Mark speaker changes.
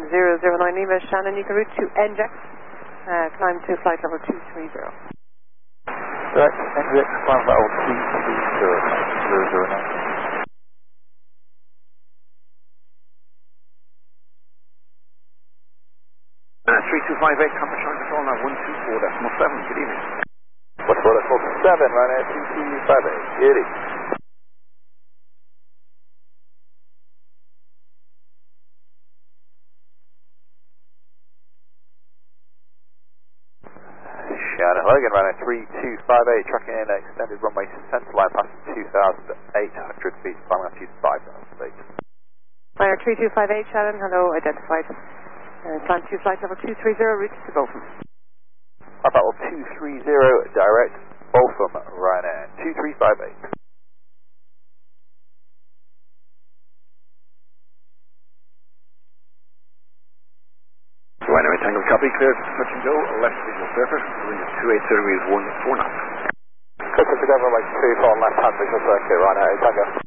Speaker 1: 009 Lima, Shannon, you can route to NJX, climb to flight level 230.
Speaker 2: Direct, NJX, climb level 230, 009.
Speaker 3: 3258, Compass Charlie Control, now 124, decimal 7, good evening.
Speaker 2: 124, decimal 7, Ryanair 2258, good evening. Shannon Logan, Ryanair 3258, tracking in extended runway centre line past 2,800 feet, climbing altitude 5,000 feet.
Speaker 1: Ryanair 3258, Shannon, hello, identified. Climb to flight level 230, route to Botham.
Speaker 2: Flight level 230, direct, Botham, Ryanair 2358.
Speaker 3: Ryanair Tango copy, clear, touch and go, left visual surface, wind is 280 degrees 14 knots.
Speaker 2: Good, touch and go, like 24 left hand visual circuit, Ryanair Tango.